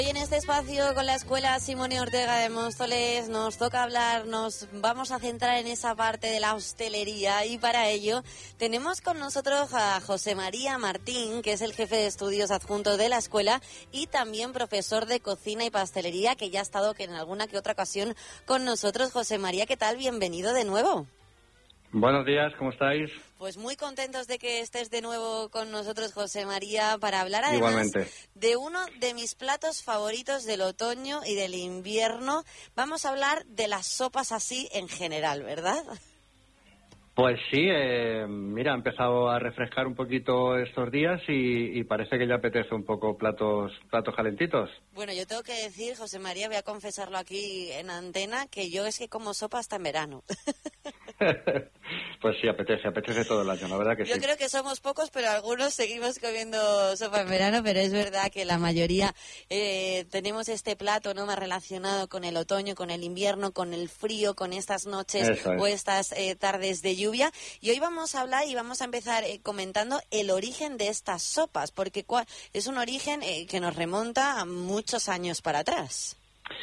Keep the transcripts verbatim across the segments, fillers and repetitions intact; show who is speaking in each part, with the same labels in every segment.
Speaker 1: Hoy en este espacio con la Escuela Simone Ortega de Móstoles nos toca hablar, nos vamos a centrar en esa parte de la hostelería y para ello tenemos con nosotros a José María Martín, que es el jefe de estudios adjunto de la escuela y también profesor de cocina y pastelería, que ya ha estado que en alguna que otra ocasión con nosotros. José María, ¿qué tal? Bienvenido de nuevo.
Speaker 2: Buenos días, ¿cómo estáis?
Speaker 1: Pues muy contentos de que estés de nuevo con nosotros, José María, para hablar además
Speaker 2: Igualmente
Speaker 1: de uno de mis platos favoritos del otoño y del invierno. Vamos a hablar de las sopas así en general, ¿verdad?
Speaker 2: Pues sí, eh, mira, ha empezado a refrescar un poquito estos días y, y parece que ya apetece un poco platos platos calentitos.
Speaker 1: Bueno, yo tengo que decir, José María, voy a confesarlo aquí en antena, que yo es que como sopa hasta en verano.
Speaker 2: Pues sí, apetece, apetece todo el año, la verdad que
Speaker 1: Yo
Speaker 2: sí.
Speaker 1: Yo creo que somos pocos, pero algunos seguimos comiendo sopa en verano, pero es verdad que la mayoría eh, tenemos este plato no más relacionado con el otoño, con el invierno, con el frío, con estas noches
Speaker 2: Eso es.
Speaker 1: o estas eh, tardes de lluvia. Y hoy vamos a hablar y vamos a empezar eh, comentando el origen de estas sopas, porque es un origen eh, que nos remonta a muchos años para atrás.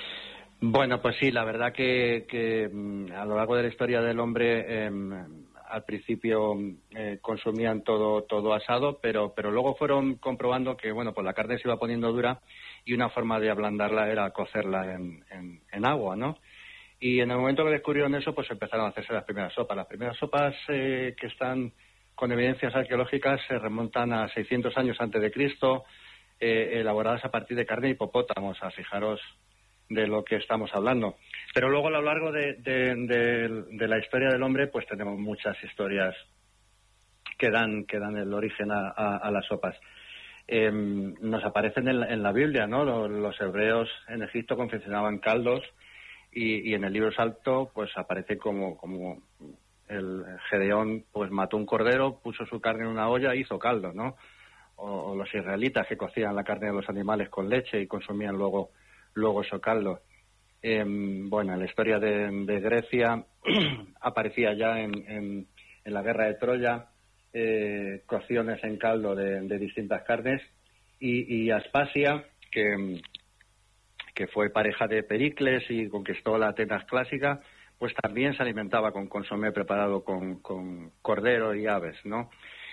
Speaker 2: Bueno, pues sí, la verdad que, que a lo largo de la historia del hombre, eh, al principio eh, consumían todo todo asado, pero pero luego fueron comprobando que bueno, pues la carne se iba poniendo dura y una forma de ablandarla era cocerla en, en, en agua, ¿no? Y en el momento que descubrieron eso, pues empezaron a hacerse las primeras sopas. Las primeras sopas eh, que están con evidencias arqueológicas se remontan a seiscientos años antes de Cristo, eh, elaboradas a partir de carne de hipopótamos, a fijaros de lo que estamos hablando. Pero luego a lo largo de, de, de, de la historia del hombre, pues tenemos muchas historias que dan, que dan el origen a, a, a las sopas. Eh, nos aparecen en la, en la Biblia, ¿no? Los, los hebreos en Egipto confeccionaban caldos y, y en el libro Salto pues aparece como, como el Gedeón pues mató un cordero, puso su carne en una olla e hizo caldo, ¿no? O, o los israelitas que cocían la carne de los animales con leche y consumían luego luego eso caldo. Eh, bueno, en la historia de, de Grecia aparecía ya en, en, en la guerra de Troya eh, cocciones en caldo de, de distintas carnes y, y Aspasia, que, que fue pareja de Pericles y conquistó la Atenas clásica, pues también se alimentaba con consomé preparado con, con cordero y aves, ¿no?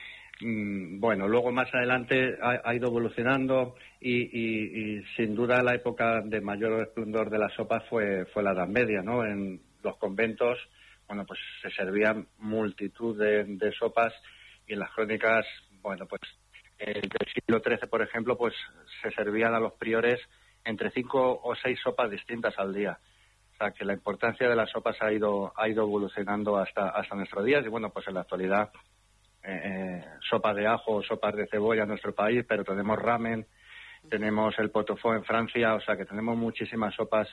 Speaker 2: Bueno, luego más adelante ha, ha ido evolucionando y, y, y sin duda la época de mayor esplendor de las sopas fue fue la Edad Media, ¿no? En los conventos, bueno, pues se servían multitud de, de sopas y en las crónicas, bueno, pues eh, del siglo trece, por ejemplo, pues se servían a los priores entre cinco o seis sopas distintas al día. O sea, que la importancia de las sopas ha ido ha ido evolucionando hasta hasta nuestros días y bueno, pues en la actualidad Eh, sopas de ajo, sopas de cebolla en nuestro país, pero tenemos ramen, tenemos el pot-au-feu en Francia, o sea que tenemos muchísimas sopas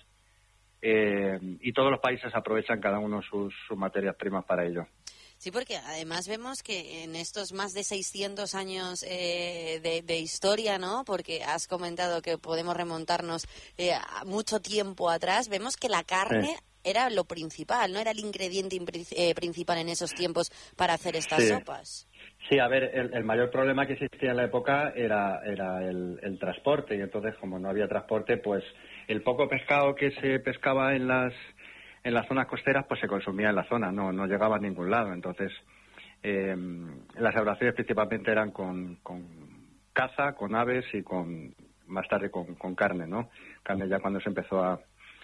Speaker 2: eh, y todos los países aprovechan cada uno sus, sus materias primas para ello.
Speaker 1: Sí, porque además vemos que en estos más de seiscientos años eh, de, de historia, ¿no? Porque has comentado que podemos remontarnos eh, a mucho tiempo atrás, vemos que la carne... Sí. Era lo principal, ¿no? Era el ingrediente eh, principal en esos tiempos para hacer estas
Speaker 2: sí.
Speaker 1: sopas.
Speaker 2: Sí, a ver, el, el mayor problema que existía en la época era, era el, el transporte, y entonces como no había transporte, pues el poco pescado que se pescaba en las en las zonas costeras, pues se consumía en la zona, no, no llegaba a ningún lado. Entonces, eh, las elaboraciones principalmente eran con, con caza, con aves y con más tarde con, con carne, ¿no? Carne ya cuando se empezó a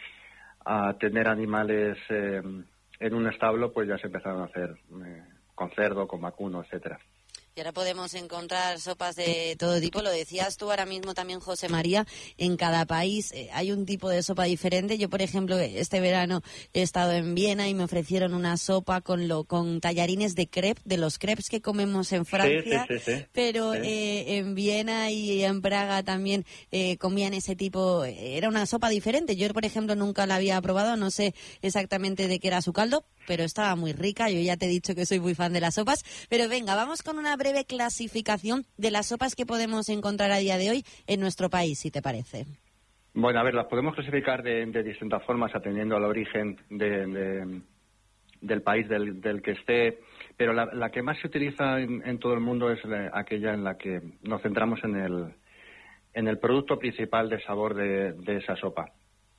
Speaker 2: a tener animales eh, en un establo, pues ya se empezaron a hacer eh, con cerdo, con vacuno, etcétera.
Speaker 1: Y ahora podemos encontrar sopas de todo tipo. Lo decías tú ahora mismo también, José María, en cada país eh, hay un tipo de sopa diferente. Yo, por ejemplo, este verano he estado en Viena y me ofrecieron una sopa con lo con tallarines de crepe, de los crepes que comemos en Francia.
Speaker 2: Sí, sí, sí, sí.
Speaker 1: Pero
Speaker 2: sí.
Speaker 1: Eh, en Viena y en Praga también eh, comían ese tipo. Era una sopa diferente. Yo, por ejemplo, nunca la había probado. No sé exactamente de qué era su caldo, pero estaba muy rica. Yo ya te he dicho que soy muy fan de las sopas. Pero venga, vamos con una breve clasificación de las sopas que podemos encontrar a día de hoy en nuestro país, si te parece.
Speaker 2: Bueno, a ver, las podemos clasificar de, de distintas formas, atendiendo al origen de, de, del país del, del que esté, pero la, la que más se utiliza en, en todo el mundo es la, aquella en la que nos centramos en el en el producto principal de sabor de, de esa sopa.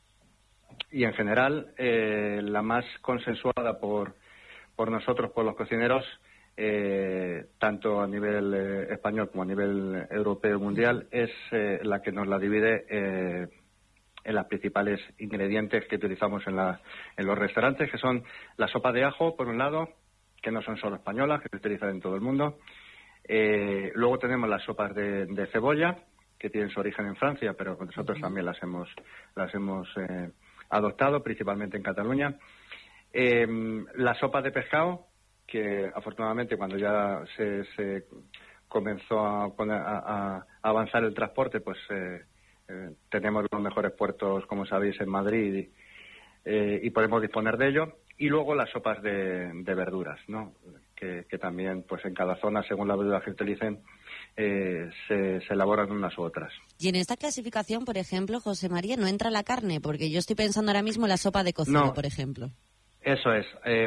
Speaker 2: Y en general, eh, la más consensuada por, por nosotros, por los cocineros, eh, tanto a nivel eh, español como a nivel europeo y mundial, es eh, la que nos la divide eh, en los principales ingredientes que utilizamos en, la, en los restaurantes, que son la sopa de ajo, por un lado, que no son solo españolas, que se utilizan en todo el mundo. Eh, luego tenemos las sopas de, de cebolla, que tienen su origen en Francia, pero nosotros uh-huh. también las hemos, las hemos eh, adoptado, principalmente en Cataluña. Eh, la sopa de pescado, que afortunadamente cuando ya se, se comenzó a, poner, a, a avanzar el transporte, pues eh, eh, tenemos los mejores puertos, como sabéis, en Madrid y, eh, y podemos disponer de ello. Y luego las sopas de, de verduras, ¿no? Que, que también, pues en cada zona, según la verdura que utilicen, eh, se, se elaboran unas u otras.
Speaker 1: Y en esta clasificación, por ejemplo, José María, no entra la carne, porque yo estoy pensando ahora mismo en la sopa de cocido,
Speaker 2: no,
Speaker 1: por ejemplo.
Speaker 2: Eso es. Eh,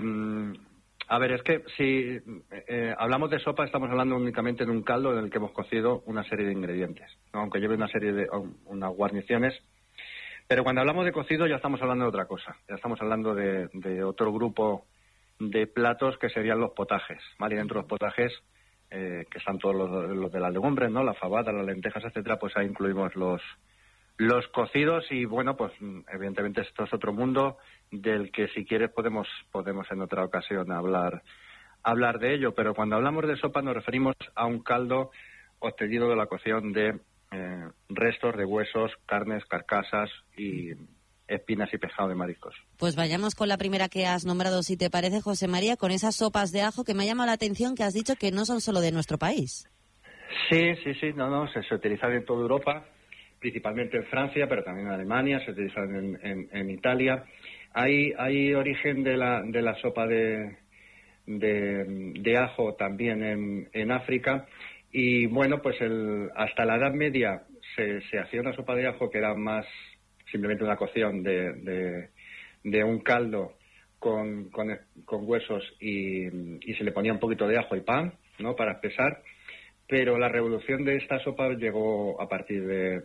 Speaker 2: a ver, es que si eh, hablamos de sopa, estamos hablando únicamente de un caldo en el que hemos cocido una serie de ingredientes, ¿no? Aunque lleve una serie de um, unas guarniciones. Pero cuando hablamos de cocido ya estamos hablando de otra cosa. Ya estamos hablando de, de otro grupo de platos que serían los potajes, ¿vale? Y dentro de los potajes, eh, que están todos los, los de las legumbres, ¿no? La fabada, las lentejas, etcétera, pues ahí incluimos los los cocidos y, bueno, pues evidentemente esto es otro mundo del que si quieres podemos podemos en otra ocasión hablar hablar de ello. Pero cuando hablamos de sopa nos referimos a un caldo obtenido de la cocción de Eh, restos de huesos, carnes, carcasas y espinas y pescado de mariscos.
Speaker 1: Pues vayamos con la primera que has nombrado, si te parece, José María, con esas sopas de ajo que me ha llamado la atención, que has dicho que no son solo de nuestro país.
Speaker 2: Sí, sí, sí, no, no, se, se utilizan en toda Europa, principalmente en Francia, pero también en Alemania, se utilizan en, en, en Italia. Hay, hay origen de la, de la sopa de, de, de ajo también en, en África. Y bueno, pues el, hasta la Edad Media se, se hacía una sopa de ajo que era más simplemente una cocción de, de, de un caldo con, con, con huesos y, y se le ponía un poquito de ajo y pan, ¿no? Para espesar. Pero la revolución de esta sopa llegó a partir de,